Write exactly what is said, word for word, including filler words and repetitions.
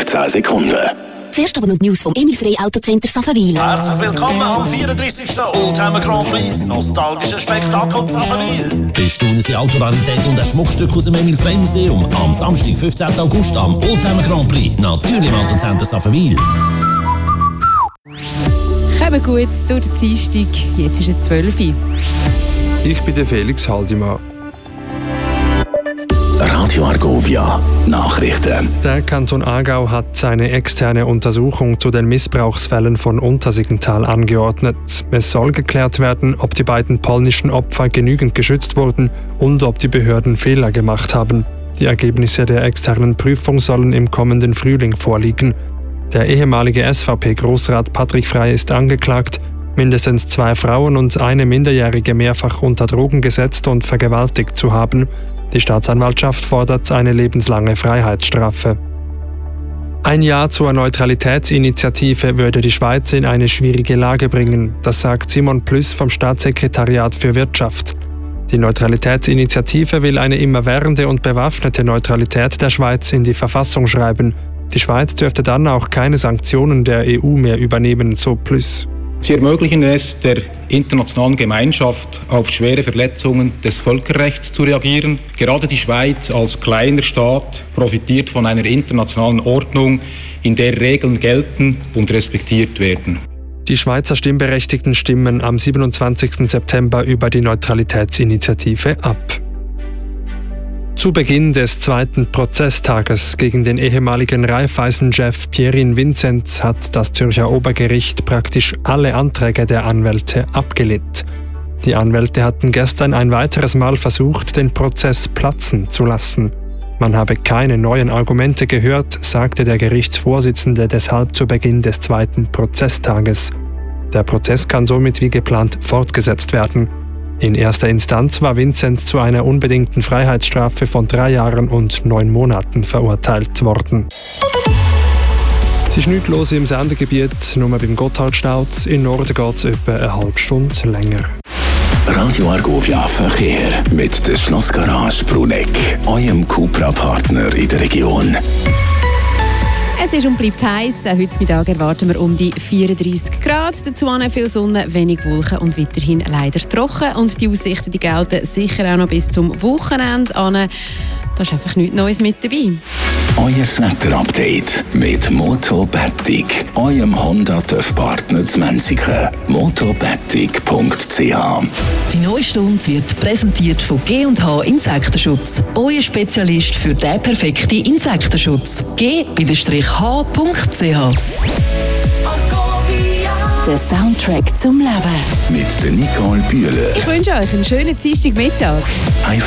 fünfzehn Sekunden. Zuerst aber noch die News vom Emil Frey Autocenter Saffenwil. Herzlich willkommen am vierunddreißigsten Oldtimer Grand Prix. Nostalgisches Spektakel Saffenwil. Bestaunen Sie Autorarität und ein Schmuckstück aus dem Emil Frey Museum. Am Samstag, fünfzehnten August am Oldtimer Grand Prix. Natürlich im Autocenter Saffenwil. Kommen gut durch den Dienstag. Jetzt ist es zwölf Uhr. Ich bin der Felix Haldimann. Radio Argovia Nachrichten. Der Kanton Aargau hat eine externe Untersuchung zu den Missbrauchsfällen von Untersiggenthal angeordnet. Es soll geklärt werden, ob die beiden polnischen Opfer genügend geschützt wurden und ob die Behörden Fehler gemacht haben. Die Ergebnisse der externen Prüfung sollen im kommenden Frühling vorliegen. Der ehemalige S V P-Großrat Patrick Frey ist angeklagt, mindestens zwei Frauen und eine Minderjährige mehrfach unter Drogen gesetzt und vergewaltigt zu haben. Die Staatsanwaltschaft fordert eine lebenslange Freiheitsstrafe. Ein Ja zur Neutralitätsinitiative würde die Schweiz in eine schwierige Lage bringen, das sagt Simon Plüss vom Staatssekretariat für Wirtschaft. Die Neutralitätsinitiative will eine immerwährende und bewaffnete Neutralität der Schweiz in die Verfassung schreiben. Die Schweiz dürfte dann auch keine Sanktionen der E U mehr übernehmen, so Plüss. Sie ermöglichen es der internationalen Gemeinschaft, auf schwere Verletzungen des Völkerrechts zu reagieren. Gerade die Schweiz als kleiner Staat profitiert von einer internationalen Ordnung, in der Regeln gelten und respektiert werden. Die Schweizer Stimmberechtigten stimmen am siebenundzwanzigsten September über die Neutralitätsinitiative ab. Zu Beginn des zweiten Prozesstages gegen den ehemaligen Raiffeisen-Chef Pierin Vinzenz hat das Zürcher Obergericht praktisch alle Anträge der Anwälte abgelehnt. Die Anwälte hatten gestern ein weiteres Mal versucht, den Prozess platzen zu lassen. Man habe keine neuen Argumente gehört, sagte der Gerichtsvorsitzende deshalb zu Beginn des zweiten Prozesstages. Der Prozess kann somit wie geplant fortgesetzt werden. In erster Instanz war Vinzenz zu einer unbedingten Freiheitsstrafe von drei Jahren und neun Monaten verurteilt worden. Es ist nichts los im Sendegebiet, nur beim Gotthardstauz. In Norden geht es etwa eine halbe Stunde länger. Radio Argovia Verkehr mit der Schlossgarage Bruneck, eurem Cupra-Partner in der Region. Es ist und bleibt heiß. Heute Mittag erwarten wir um die vierunddreissig Grad. Dazu viel Sonne, wenig Wolken und weiterhin leider trocken. Und die Aussichten die gelten sicher auch noch bis zum Wochenende an. Da ist einfach nichts Neues mit dabei. Euer Wetter-Update mit Motobetig, eurem Honda-TÜV-Partner zu Menziken. motobetig punkt c h. Die neue Stunde wird präsentiert von G und H Insektenschutz. Euer Spezialist für den perfekten Insektenschutz. G H punkt c h. Der Soundtrack zum Leben. Mit der Nicole Bühler. Ich wünsche euch einen schönen Dienstagmittag. Einfach